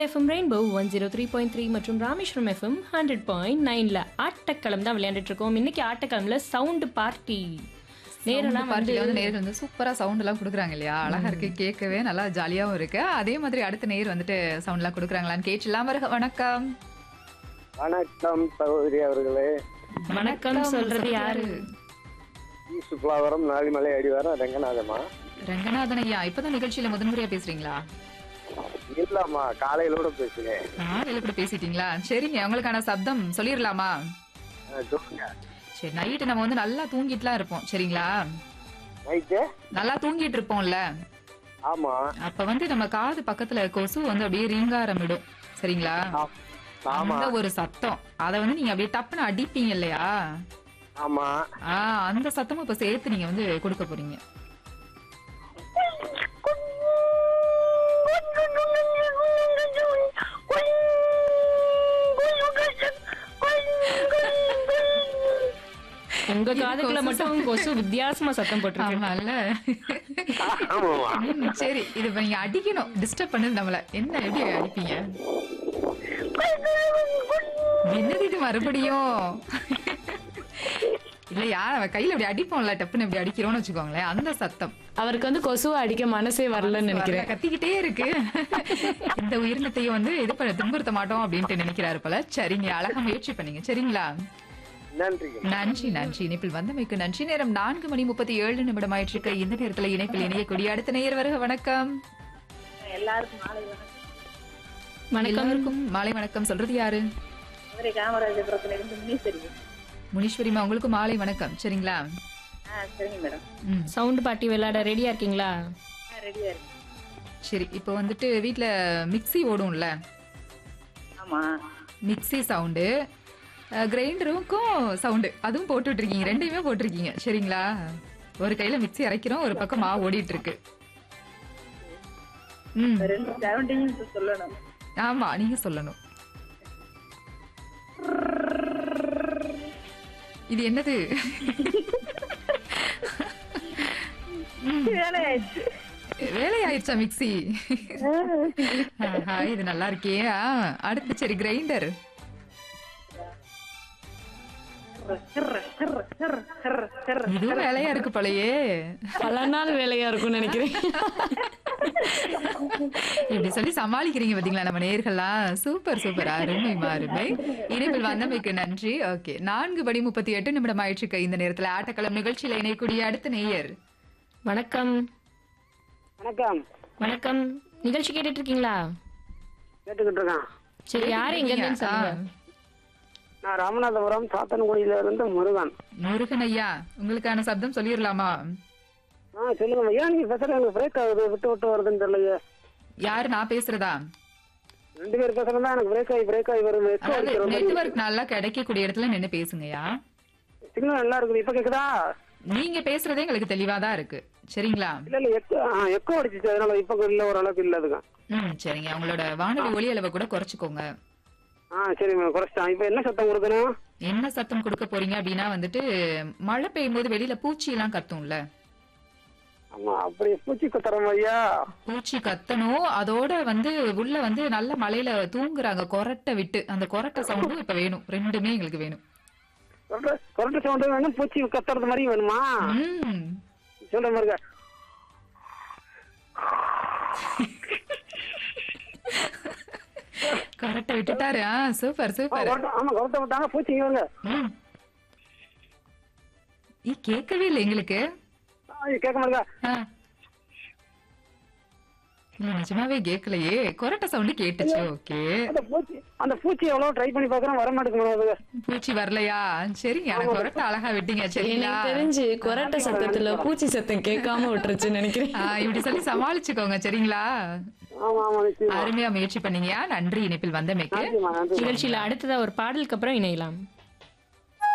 FM rainbow 103.3 மற்றும் Rameswaram FM 100.9ல ஆட்டக்களம் தான் விளையாண்டுட்டு இருக்கோம். இன்னைக்கு ஆட்டக்களம்ல சவுண்ட் பார்ட்டி நேரெல்லாம் நேர் வந்து சூப்பரா சவுண்ட் எல்லாம் குடுக்குறாங்க இல்லையா? அழகா இருக்கு, கேட்கவே நல்லா ஜாலியாவும் இருக்கு. அதே மாதிரி அடுத்த நேர் வந்துட்டு சவுண்ட் எல்லாம் குடுக்குறாங்களான்னு கேட்டுலாம். வணக்கம். வணக்கம் சகோதரி அவர்களே. வணக்கம் சொல்றது யாரு? சுப்லாவரம் நாளிமலை அடிவாரம் ரங்கநாதமா. ரங்கநாதன் ஐயா, இப்பதான் நிகழ்ச்சியில முதன்முறையா பேசுறீங்களா? இல்லம்மா, காலையிலோட பேசுறேன். காலையில கூட பேசிட்டீங்களா? சரிங்க, உங்களுக்கான சப்தம் சொல்லிடலாமா? சொல்லுங்க. சரி, நைட்டு நம்ம வந்து நல்லா தூங்கிட்டுலாம் இருப்போம் சரிங்களா? நைட்டு நல்லா தூங்கிட்டு இருப்போம்ல, ஆமா. அப்ப வந்து நம்ம காது பக்கத்துல கொசு வந்து அப்படியே ரீங்காரமிடும் சரிங்களா? ஆமா அந்த ஒரு சத்தம், அத வந்து நீங்க அப்படியே டப்புன்னு அடிப்பீங்க இல்லையா? ஆமா. அந்த சத்தமும் இப்ப சேர்த்து நீங்க வந்து கொடுக்க போறீங்க. உங்க காதுக்குள்ள மட்டும் கொசு வித்தியாசமா சத்தம் போட்டுருக்கேன். சரி, இது இப்ப நீங்க அடிக்கணும். டிஸ்டர்ப் பண்ணுது நம்மள. என்ன எப்படி அடிப்பீங்க? என்னது இது மறுபடியும்? இல்லையா, நம்ம கையில இப்படி அடிப்போம்ல, டப்புன்னு இப்படி அடிக்கிறோம்னு வச்சுக்கோங்களேன், அந்த சத்தம். அவருக்கு வந்து கொசுவை அடிக்க மனசே வரலன்னு நினைக்கிறேன். கத்திக்கிட்டே இருக்கு. இந்த உயிரினத்தையும் வந்து இது பண்ண துன்புறுத்த மாட்டோம் அப்படின்ட்டு நினைக்கிறாரு போல. சரிங்க, அழகா முயற்சி பண்ணீங்க சரிங்களா? நன்றி நன்றி நன்றி. இணைப்பில் வந்தமைக்கு நன்றி. நேரம் 4:37 ஆயிடுச்சு. இந்த நேரத்துல இணைப்பில் இணையக்கூடிய அடுத்த நேயர் வருக. வணக்கம். எல்லாருக்கும் எல்லாருக்கும் மாலை வணக்கம். சொல்றது யாரு? காமராஜபுரத்துல இருந்து முனீஸ்வரி. முனீஸ்வரிமா, உங்களுக்கு மாலை வணக்கம் சரிங்களா? சரிங்க மேடம். சவுண்ட் பார்ட்டி விளையாட ரெடியா இருக்கீங்களா? ரெடியா இருக்கு. சரி, இப்போ வந்துட்டு வீட்ல மிக்ஸி ஓடும்ல, ஆமா. மிக்ஸி சவுண்டு, கிரைண்டருக்கும் சவுண்டு, அதுவும் போட்டுட்டு இருக்கீங்க. ரெண்டையுமே போட்டிருக்கீங்க சரிங்களா? ஒரு கையில மிக்ஸி அரைக்கிறோம், ஒரு பக்கம் மாவு ஓடிட்டு இருக்கு. ரெண்டு சவுண்டையும் சொல்லணும். ஆமா, நீங்க சொல்லணும். இது என்னது? வேலையாயிடுச்சா மிக்ஸி? இது நல்லா இருக்கே. அடுத்து சரி, கிரைண்டர். இதுவும் வேலையா இருக்கு போலயே. பல நாள் வேலையா இருக்கும்னு நினைக்கிறேன். இப்படி சொல்லி சமாளிக்கிறீங்க பாத்தீங்களா நம்ம நேயர்கள்லாம். சூப்பர் சூப்பர், அருமை அருமை. இணைப்பில் வந்தமைக்கு நன்றி. ஓகே, 4:38 ஆயிடுச்சு. இந்த நேரத்துல ஆட்டக்களம் நிகழ்ச்சியில இணையக்கூடிய அடுத்த நேயர். வணக்கம். வணக்கம். வணக்கம். நிகழ்ச்சி கேட்டுட்டு இருக்கீங்களா? கேட்டுக்கிட்டு இருக்கேன். சரி, யாரு எங்க இருந்து சொல்லுங்க. நான் ராமநாதபுரம் சாத்தன்குடியில இருந்து முருகன். முருகன் ஐயா, உங்களுக்கான சப்தம் சொல்லிடலாமா? சொல்லுங்க. ஏன் நீங்க பேசுறது எனக்கு பிரேக் ஆகுது, விட்டு விட்டு வருதுன்னு தெரியல. யாரு, நான் பேசுறதா? ரெண்டு பேர் பேசுறதா எனக்கு பிரேக் ஆகி வரும். நெட்வொர்க் நல்லா கிடைக்கக்கூடிய இடத்துல நின்னு பேசுங்கய்யா. சிக்னல் நல்லா இருக்குது. இப்ப கேக்குதா? நீங்க பேசுறதே எங்களுக்கு தெளிவாதான் இருக்கு சரிங்களா? இல்ல எக்கோ அடிச்சிச்சு, அதனால இப்ப இல்ல, ஓரளவுக்கு இல்ல அதுக்கு. சரிங்க, உங்களோட வானொலி ஒலி அளவை கூட குறைச்சுக்கோங்க. சரி மேம், குறைச்சிட்டான். இப்ப என்ன சத்தம் கொடுக்கணு? என்ன சத்தம் கொடுக்க போறீங்க அப்படின்னா வந்துட்டு, மழை பெய்யும் போது வெளியில பூச்சி எல்லாம் கத்தும்ல. ஆமா, அப்படி பூச்சி கத்துறோம் ஐயா. பூச்சி கத்தணும், அதோட வந்து உள்ள வந்து நல்ல மழையில தூங்குறாங்க கொரட்டை விட்டு, அந்த கொரட்டை சவுண்டும் இப்ப வேணும். ரெண்டுமே எங்களுக்கு வேணும். கொரட்டை சவுண்ட் வேணும், பூச்சி கத்துறது மாதிரி வேணுமா? சொல்ற மாதிரி. கொரட்டை விட்டுட்டாரு. Super super. ஆமா, கொரட்டை விட்டாங்க, பூச்சி இவங்க. கேட்கவே இல்லை எங்களுக்கு. கேட்க மாட்டேங்க. நிஜமாவே கேட்கலையே, கொரட்டை சவுண்ட் கேட்டுச்சு. ஓகே, அந்த பூச்சி எவ்வளவு ட்ரை பண்ணி பாக்குறேன், வர மாட்டேங்குது. பூச்சி வரலையா? சரிங்க, எனக்கு கொரட்டை அழகா விட்டீங்க சரிங்களா? தெரிஞ்சு கொரட்டை சத்தத்துல பூச்சி சத்தம் கேட்காம விட்டுருச்சுன்னு நினைக்கிறேன். இப்படி சொல்லி சமாளிச்சுக்கோங்க சரிங்களா? அருமையா முயற்சி பண்ணீங்க. நன்றி இணைப்பில் வந்தமைக்கு. நிகழ்ச்சியில அடுத்ததா ஒரு பாடலுக்கு அப்புறம் இணையலாம்.